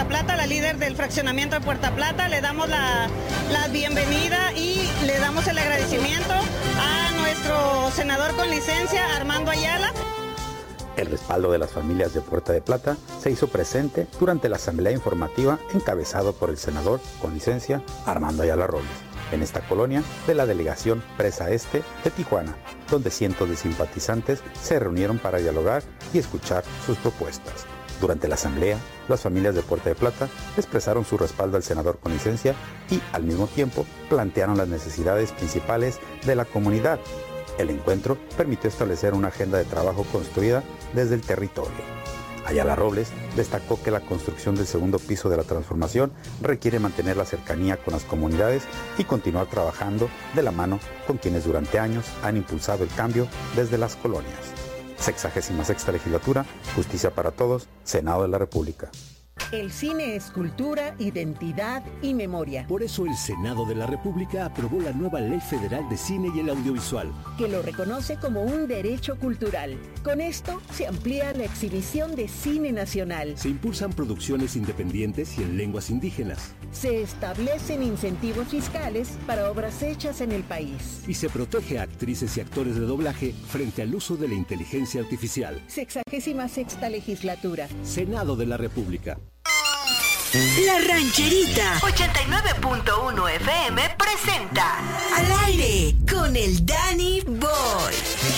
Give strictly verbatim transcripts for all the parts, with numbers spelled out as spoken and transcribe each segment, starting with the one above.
Puerta Plata, la líder del fraccionamiento de Puerta Plata. Le damos la, la bienvenida y le damos el agradecimiento a nuestro senador con licencia, Armando Ayala. El respaldo de las familias de Puerta de Plata se hizo presente durante la asamblea informativa encabezado por el senador con licencia Armando Ayala Robles, en esta colonia de la delegación Presa Este de Tijuana, donde cientos de simpatizantes se reunieron para dialogar y escuchar sus propuestas. Durante la asamblea, las familias de Puerta de Plata expresaron su respaldo al senador con licencia y, al mismo tiempo, plantearon las necesidades principales de la comunidad. El encuentro permitió establecer una agenda de trabajo construida desde el territorio. Ayala Robles destacó que la construcción del segundo piso de la transformación requiere mantener la cercanía con las comunidades y continuar trabajando de la mano con quienes durante años han impulsado el cambio desde las colonias. Sexagésima sexta legislatura, Justicia para Todos, Senado de la República. El cine es cultura, identidad y memoria. Por eso el Senado de la República aprobó la nueva Ley Federal de Cine y el Audiovisual, que lo reconoce como un derecho cultural. Con esto se amplía la exhibición de cine nacional. Se impulsan producciones independientes y en lenguas indígenas. Se establecen incentivos fiscales para obras hechas en el país. Y se protege a actrices y actores de doblaje frente al uso de la inteligencia artificial. Sexagésima sexta legislatura. Senado de la República. La Rancherita ochenta y nueve punto uno F M presenta Al Aire con el Danny Boy.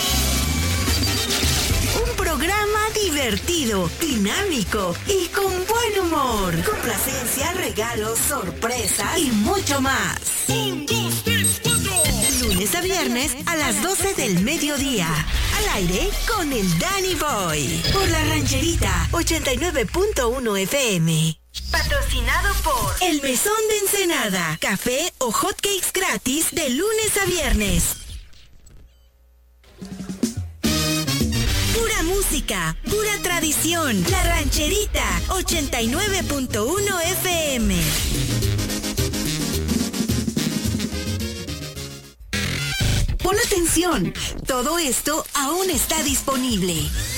Un programa divertido, dinámico y con buen humor. Complacencia, regalos, sorpresas y mucho más. Un, dos, tres, cuatro. Lunes a viernes a las doce del mediodía. Al Aire con el Danny Boy. Por La Rancherita ochenta y nueve punto uno F M. Patrocinado por El Mesón de Ensenada. Café o hotcakes gratis de lunes a viernes. Pura música, pura tradición. La Rancherita ochenta y nueve punto uno F M. Pon atención, todo esto aún está disponible.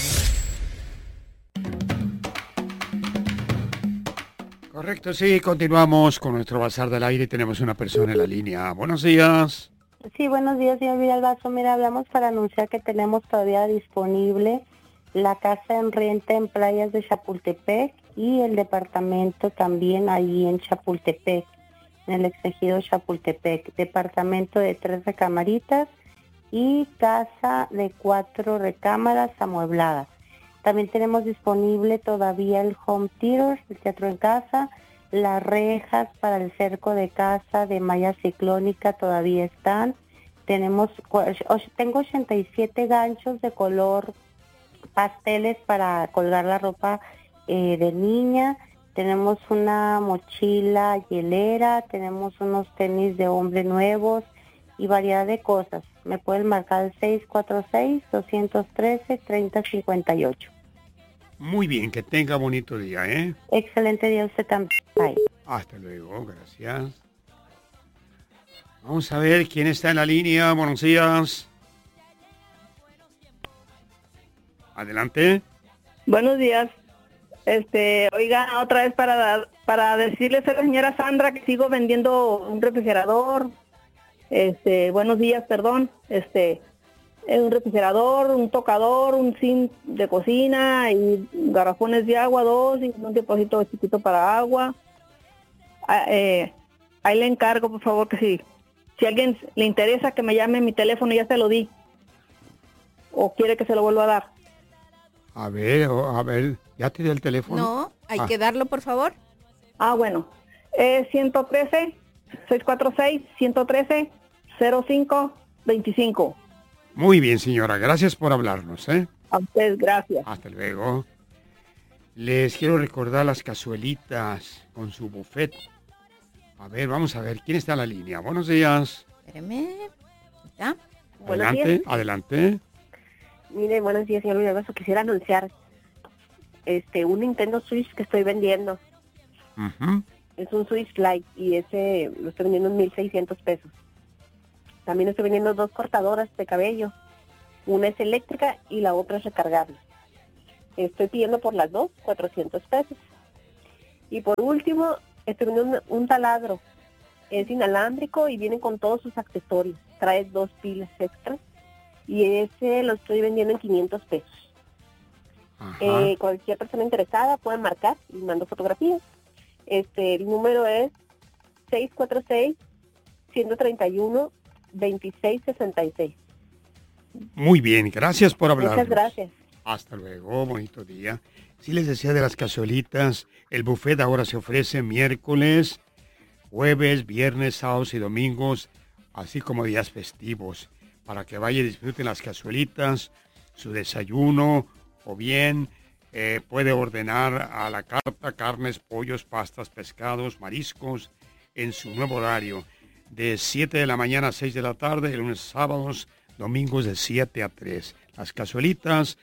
Correcto, sí, continuamos con nuestro Bazar del Aire y tenemos una persona en la línea. Buenos días. Sí, buenos días, señor Villalbazo. Mira, hablamos para anunciar que tenemos todavía disponible la casa en renta en Playas de Chapultepec y el departamento también ahí en Chapultepec, en el exegido Chapultepec. Departamento de tres recamaritas y casa de cuatro recámaras amuebladas. También tenemos disponible todavía el home theater, el teatro en casa, las rejas para el cerco de casa de malla ciclónica todavía están. Tenemos, tengo ochenta y siete ganchos de color pasteles para colgar la ropa eh, de niña. Tenemos una mochila hielera, tenemos unos tenis de hombre nuevos y variedad de cosas. Me pueden marcar el seis cuatro seis, dos uno tres, tres cero cinco ocho. Muy bien, que tenga bonito día, ¿eh? Excelente día usted también. Bye. Hasta luego, gracias. Vamos a ver quién está en la línea. Buenos días. Adelante. Buenos días. Este, oiga, otra vez para dar, para decirles a la señora Sandra que sigo vendiendo un refrigerador. Este, buenos días, perdón. Este, un refrigerador, un tocador, un zinc de cocina y garrafones de agua, dos, y un depósito chiquito para agua. Ah, eh, ahí le encargo, por favor, que si, si a alguien le interesa que me llame, mi teléfono ya se lo di. ¿O quiere que se lo vuelva a dar? A ver, a ver, ¿ya te dio el teléfono? No, hay ah. que darlo, por favor. Ah, bueno. Es ciento trece, seiscientos cuarenta y seis, ciento trece, cero cinco veinticinco. Muy bien, señora. Gracias por hablarnos, ¿eh? A ustedes, gracias. Hasta luego. Les quiero recordar las cazuelitas con su buffet. A ver, vamos a ver. ¿Quién está en la línea? Buenos días. Espéreme. ¿Está? Adelante, adelante. Mire, buenos días, señor Villalbazo. Quisiera anunciar este un Nintendo Switch que estoy vendiendo. Uh-huh. Es un Switch Lite y ese lo estoy vendiendo en mil seiscientos pesos. También estoy vendiendo dos cortadoras de cabello. Una es eléctrica y la otra es recargable. Estoy pidiendo por las dos cuatrocientos pesos. Y por último, estoy vendiendo un, un taladro. Es inalámbrico y viene con todos sus accesorios. Trae dos pilas extras y ese lo estoy vendiendo en quinientos pesos. Eh, cualquier persona interesada puede marcar y mando fotografías. Este, el número es seis cuatro seis, uno tres uno, dos seis seis seis. Muy bien, gracias por hablar. Muchas gracias. Hasta luego, bonito día. Sí les decía de las cazuelitas, el buffet ahora se ofrece miércoles, jueves, viernes, sábados y domingos, así como días festivos, para que vaya y disfruten las cazuelitas, su desayuno, o bien eh, puede ordenar a la carta carnes, pollos, pastas, pescados, mariscos, en su nuevo horario, de siete de la mañana a seis de la tarde, de lunes a sábados, domingos de siete a tres. Las cazuelitas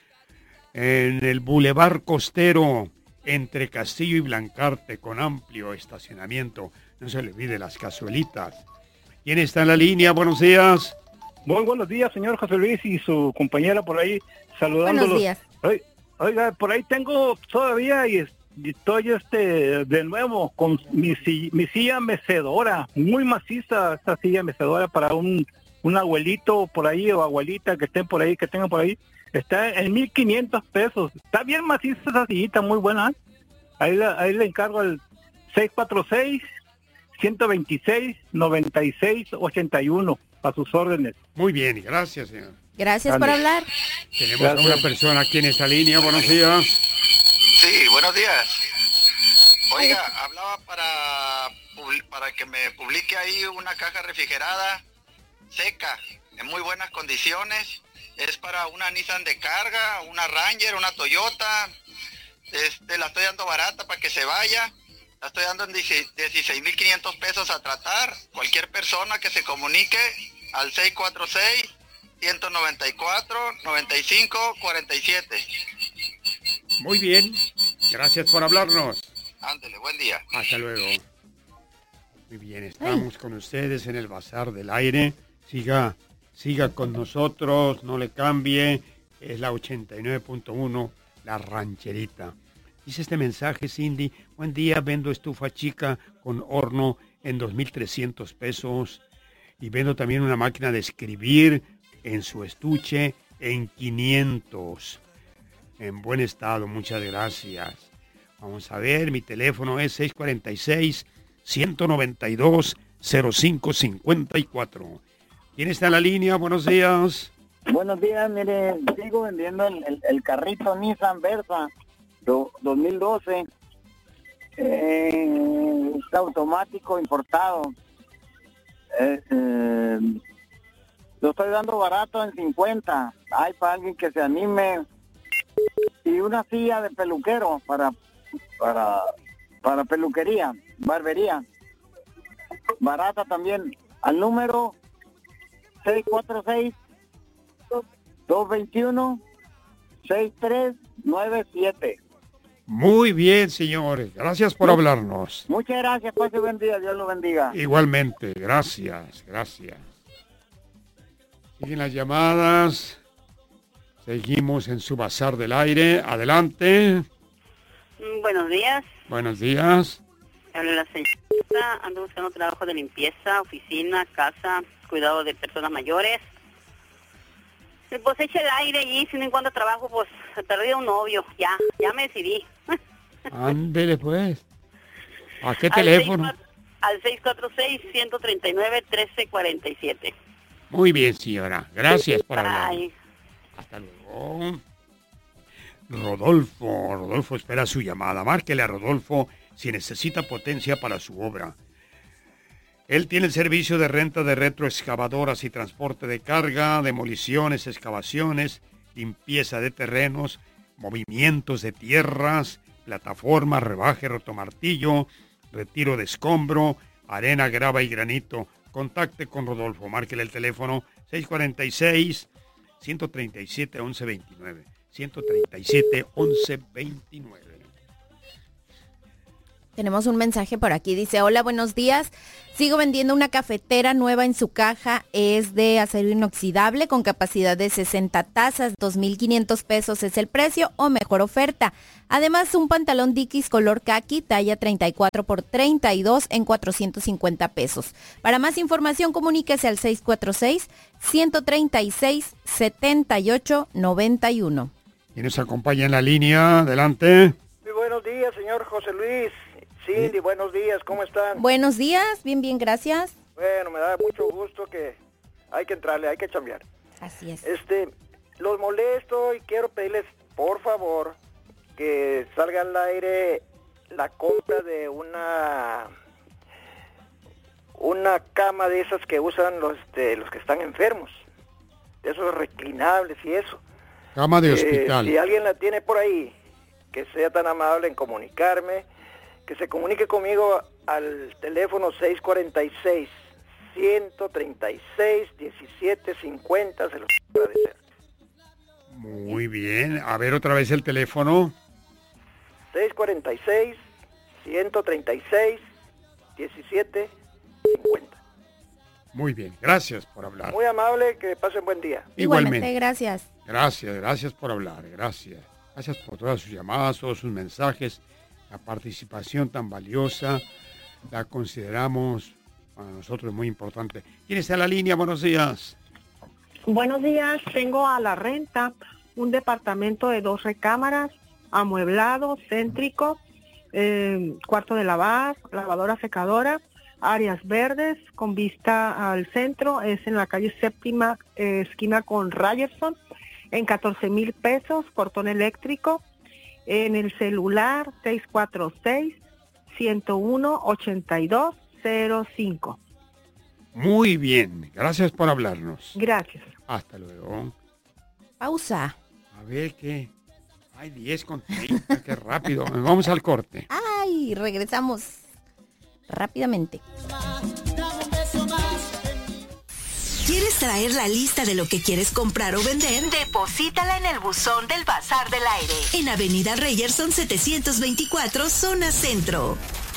en el Boulevard Costero, entre Castillo y Blancarte, con amplio estacionamiento. No se le olvide las cazuelitas. ¿Quién está en la línea? Buenos días. Muy buenos días, señor José Luis y su compañera por ahí, saludándolos. Buenos días. Oiga, oiga, por ahí tengo todavía y, y estoy este de nuevo con mi, mi silla mecedora, muy maciza esta silla mecedora para un, un abuelito por ahí o abuelita que estén por ahí, que tengan por ahí. Está en mil quinientos pesos. Está bien maciza esa sillita, muy buena. ¿Eh? Ahí, la, ahí le encargo el seis cuatro seis, uno dos seis, nueve seis ocho uno a sus órdenes. Muy bien, gracias, señor. Gracias por hablar. Tenemos gracias. A una persona aquí en esta línea. Buenos días. Sí, buenos días. Oiga, hablaba para, para que me publique ahí una caja refrigerada seca, en muy buenas condiciones. Es para una Nissan de carga, una Ranger, una Toyota. Este, la estoy dando barata para que se vaya. La estoy dando en dieciséis mil quinientos pesos a tratar. Cualquier persona que se comunique al seis cuatro seis, uno nueve cuatro, nueve cinco cuatro siete. Muy bien. Gracias por hablarnos. Ándele, buen día. Hasta luego. Muy bien, estamos Ay. con ustedes en el Bazar del Aire. Siga, siga con nosotros, no le cambie. Es la ochenta y nueve punto uno, La Rancherita. Dice este mensaje, Cindy: buen día, vendo estufa chica con horno en dos mil trescientos pesos. Y vendo también una máquina de escribir en su estuche en quinientos. En buen estado, muchas gracias. Vamos a ver, mi teléfono es seis cuatro seis, uno nueve dos, cero cinco cinco cuatro. ¿Quién está en la línea? Buenos días. Buenos días, mire, sigo vendiendo el, el, el carrito Nissan Versa do, dos mil doce. Eh, es automático importado. Eh, eh, lo estoy dando barato en cincuenta. Hay para alguien que se anime. Y una silla de peluquero para para para peluquería, barbería. Barata también. Al número seis cuatro seis, dos dos uno, seis tres nueve siete. Muy bien, señores. Gracias por hablarnos. Muchas gracias, pues, buen día, Dios lo bendiga. Igualmente, gracias, gracias. Siguen las llamadas. Seguimos en su Bazar del Aire. Adelante. Buenos días. Buenos días. Habla la señora. Ando buscando trabajo de limpieza, oficina, casa, cuidado de personas mayores. Pues eche el aire y si no encuentro trabajo, pues perdí un novio. Ya, ya me decidí. Ándele pues. ¿A qué al teléfono? seis, al seis cuatro seis, uno tres nueve, uno tres cuatro siete. Muy bien, señora. Gracias por Bye. hablar. Hasta luego. Rodolfo. Rodolfo espera su llamada. Márquele a Rodolfo si necesita potencia para su obra. Él tiene el servicio de renta de retroexcavadoras y transporte de carga, demoliciones, excavaciones, limpieza de terrenos, movimientos de tierras, plataformas, rebaje, rotomartillo, retiro de escombro, arena, grava y granito. Contacte con Rodolfo. Márquele el teléfono seis cuatro seis, uno tres siete, once veintinueve. uno tres siete, once veintinueve. Tenemos un mensaje por aquí, dice, hola, buenos días, sigo vendiendo una cafetera nueva en su caja, es de acero inoxidable con capacidad de sesenta tazas, dos mil quinientos pesos es el precio o mejor oferta. Además, un pantalón Dickies color khaki, talla treinta y cuatro por treinta y dos en cuatrocientos cincuenta pesos. Para más información, comuníquese al seis cuatro seis, uno tres seis, siete ocho nueve uno. ¿Quién nos acompaña en la línea? Adelante. Muy buenos días, señor José Luis. Cindy, buenos días, ¿cómo están? Buenos días, bien, bien, gracias. Bueno, me da mucho gusto que hay que entrarle, hay que chambear. Así es. Este, los molesto y quiero pedirles, por favor, que salga al aire la compra de una una cama de esas que usan los, de, los que están enfermos, de esos reclinables y eso. Cama de Eh, hospital. si alguien la tiene por ahí, que sea tan amable en comunicarme, que se comunique conmigo al teléfono seis cuatro seis, uno tres seis, uno siete cinco cero, se los quiero agradecer. Muy bien. A ver otra vez el teléfono. seis cuatro seis, uno tres seis, uno siete cinco cero. Muy bien. Gracias por hablar. Muy amable, que pasen buen día. Igualmente, gracias. Gracias, gracias por hablar. Gracias. Gracias por todas sus llamadas, todos sus mensajes. La participación tan valiosa la consideramos para nosotros muy importante. ¿Quién está en la línea? Buenos días. Buenos días, tengo a la renta un departamento de dos recámaras, amueblado, céntrico, eh, cuarto de lavar, lavadora secadora, áreas verdes con vista al centro, es en la calle séptima, eh, esquina con Ryerson, en catorce mil pesos, portón eléctrico, en el celular seis cuatro seis, uno cero uno, ocho dos cero cinco. Muy bien. Gracias por hablarnos. Gracias. Hasta luego. Pausa. A ver qué. Hay diez con treinta, qué rápido. Vamos al corte. Ay, regresamos rápidamente. ¿Quieres traer la lista de lo que quieres comprar o vender? Deposítala en el buzón del Bazar del Aire, en Avenida Ryerson setecientos veinticuatro, zona centro.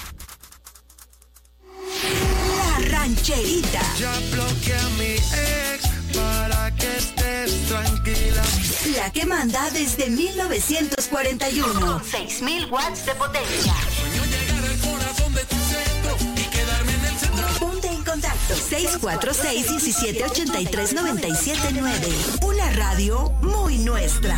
La Rancherita. Ya bloqueé a mi ex para que estés tranquila. La que manda desde mil novecientos cuarenta y uno. Con seis mil watts de potencia. Sueño llegar al corazón de tu centro y quedarme en el centro. Ponte en contacto seis cuatro seis, uno siete ocho tres, nueve siete nueve. Una radio muy nuestra.